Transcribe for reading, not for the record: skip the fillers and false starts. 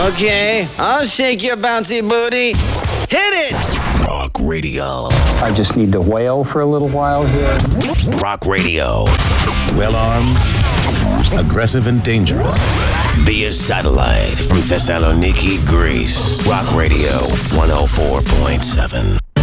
Okay, I'll shake your bouncy booty. Hit it! Rock Radio. I just need to wail for a little while here. Rock Radio. Well armed, aggressive and dangerous. Via satellite from Thessaloniki, Greece. Rock Radio 104.7.